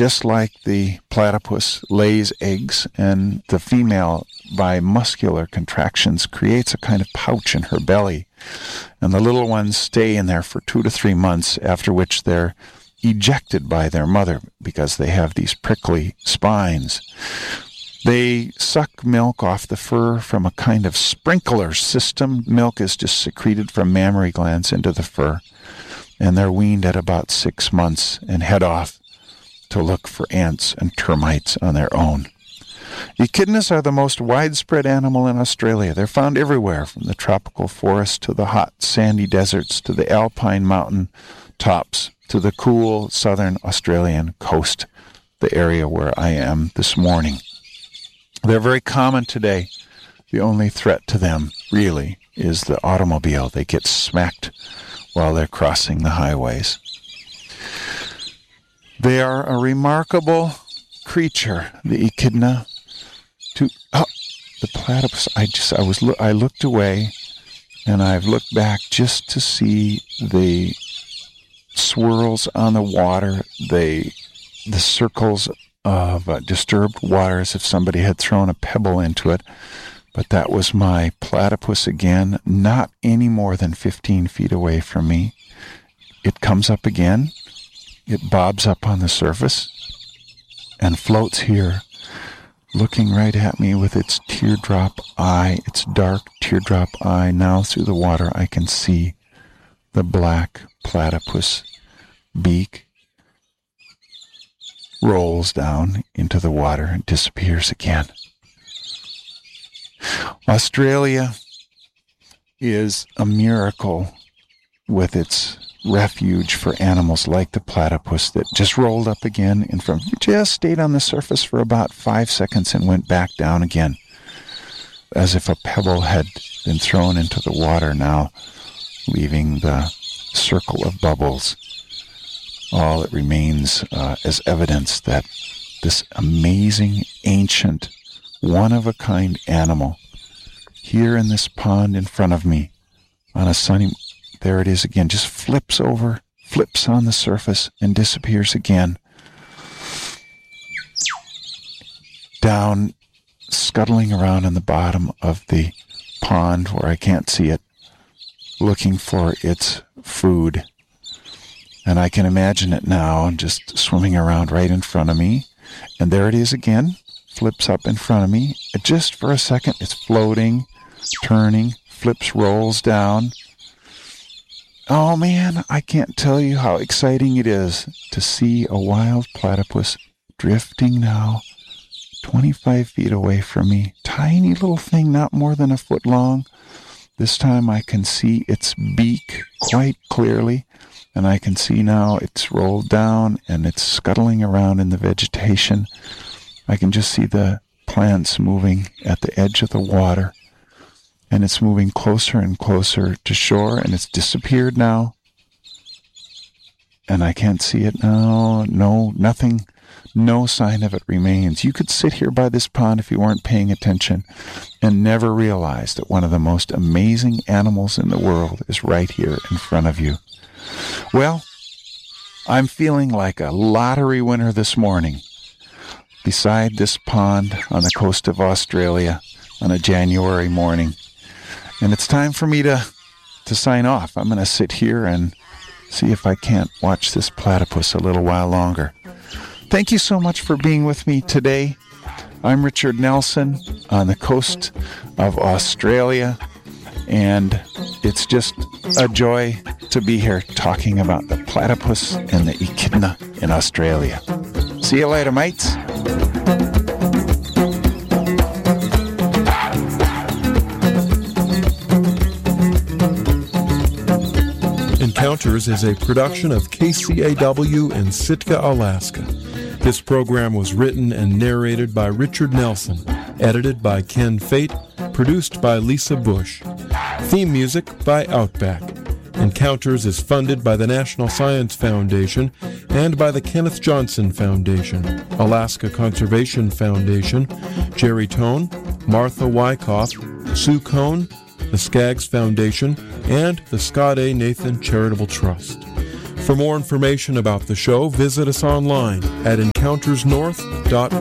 just like the platypus, lays eggs, and the female, by muscular contractions, creates a kind of pouch in her belly. And the little ones stay in there for 2 to 3 months, after which they're ejected by their mother because they have these prickly spines. They suck milk off the fur from a kind of sprinkler system. Milk is just secreted from mammary glands into the fur. And they're weaned at about 6 months and head off to look for ants and termites on their own. Echidnas are the most widespread animal in Australia. They're found everywhere, from the tropical forest to the hot sandy deserts to the alpine mountain tops to the cool southern Australian coast, the area where I am this morning. They're very common today. The only threat to them, really, is the automobile. They get smacked while they're crossing the highways. They are a remarkable creature, the echidna. The platypus. I looked away, and I've looked back just to see the swirls on the water, the circles of disturbed water, as if somebody had thrown a pebble into it. But that was my platypus again, not any more than 15 feet away from me. It comes up again. It bobs up on the surface and floats here, looking right at me with its teardrop eye, its dark teardrop eye. Now through the water I can see the black platypus beak, rolls down into the water and disappears again. Australia is a miracle with its refuge for animals like the platypus that just rolled up again and just stayed on the surface for about 5 seconds and went back down again, as if a pebble had been thrown into the water, now leaving the circle of bubbles. All that remains as evidence that this amazing, ancient, one-of-a-kind animal here in this pond in front of me on a sunny, there it is again, just flips over, flips on the surface, and disappears again. Down, scuttling around in the bottom of the pond where I can't see it, looking for its food. And I can imagine it now, just swimming around right in front of me. And there it is again, flips up in front of me. Just for a second, it's floating, turning, flips, rolls down. Oh man, I can't tell you how exciting it is to see a wild platypus drifting now 25 feet away from me. Tiny little thing, not more than a foot long. This time I can see its beak quite clearly, and I can see now it's rolled down and it's scuttling around in the vegetation. I can just see the plants moving at the edge of the water, and it's moving closer and closer to shore, and it's disappeared now. And I can't see it now. No, nothing, no sign of it remains. You could sit here by this pond if you weren't paying attention and never realize that one of the most amazing animals in the world is right here in front of you. Well, I'm feeling like a lottery winner this morning beside this pond on the coast of Australia on a January morning. And it's time for me to sign off. I'm going to sit here and see if I can't watch this platypus a little while longer. Thank you so much for being with me today. I'm Richard Nelson on the coast of Australia, and it's just a joy to be here talking about the platypus and the echidna in Australia. See you later, mates. Encounters is a production of KCAW in Sitka, Alaska. This program was written and narrated by Richard Nelson, edited by Ken Fate, produced by Lisa Bush. Theme music by Outback. Encounters is funded by the National Science Foundation and by the Kenneth Johnson Foundation, Alaska Conservation Foundation, Jerry Tone, Martha Wyckoff, Sue Cohn, the Skaggs Foundation, and the Scott A. Nathan Charitable Trust. For more information about the show, visit us online at encountersnorth.org.